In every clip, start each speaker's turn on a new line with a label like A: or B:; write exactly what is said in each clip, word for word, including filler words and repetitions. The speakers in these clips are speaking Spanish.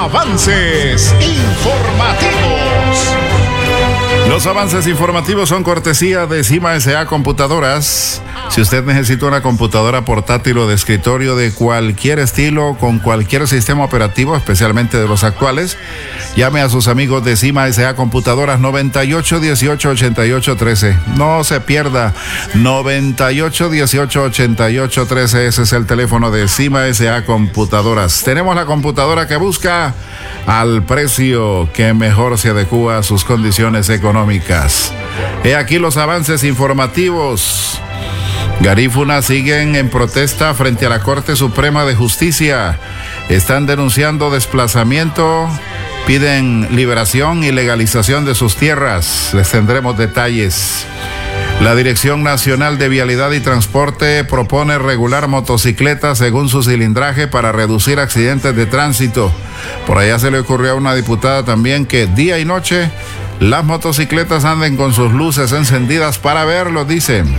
A: Avances informativos.
B: Los avances informativos son cortesía de Cima S A Computadoras. Si usted necesita una computadora portátil o de escritorio de cualquier estilo, con cualquier sistema operativo, especialmente de los actuales, llame a sus amigos de Cima S A Computadoras noventa y ocho dieciocho ochenta y ocho trece. No se pierda, noventa y ocho dieciocho ochenta y ocho trece. Ese es el teléfono de Cima S A Computadoras. Tenemos la computadora que busca al precio que mejor se adecúa a sus condiciones económicas. He aquí los avances informativos. Garífunas siguen en protesta frente a la Corte Suprema de Justicia. Están denunciando desplazamiento, piden liberación y legalización de sus tierras. Les tendremos detalles. La Dirección Nacional de Vialidad y Transporte propone regular motocicletas según su cilindraje para reducir accidentes de tránsito. Por allá se le ocurrió a una diputada también que día y noche las motocicletas anden con sus luces encendidas para verlo, dicen.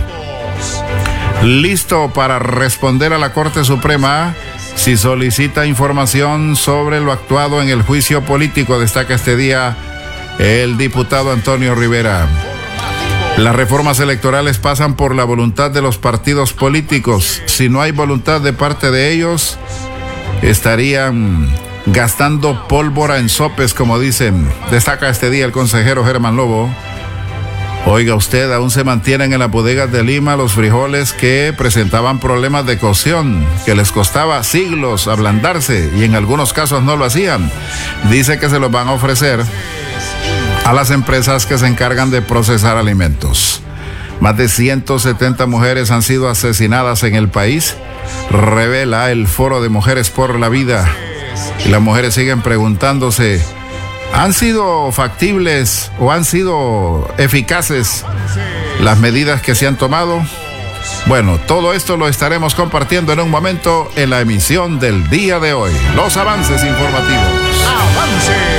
B: Listo para responder a la Corte Suprema si solicita información sobre lo actuado en el juicio político, destaca este día el diputado Antonio Rivera. Las reformas electorales pasan por la voluntad de los partidos políticos. Si no hay voluntad de parte de ellos, estarían gastando pólvora en sopes, como dicen. Destaca este día el consejero Germán Lobo. Oiga usted, aún se mantienen en las bodegas de Lima los frijoles que presentaban problemas de cocción, que les costaba siglos ablandarse y en algunos casos no lo hacían. Dice que se los van a ofrecer a las empresas que se encargan de procesar alimentos. Más de ciento setenta mujeres han sido asesinadas en el país, revela el Foro de Mujeres por la Vida. Y las mujeres siguen preguntándose, ¿han sido factibles o han sido eficaces las medidas que se han tomado? Bueno, todo esto lo estaremos compartiendo en un momento en la emisión del día de hoy. Los avances informativos.
A: Avances